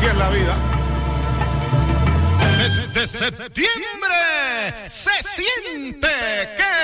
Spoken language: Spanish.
Así es la vida. Desde septiembre se siente que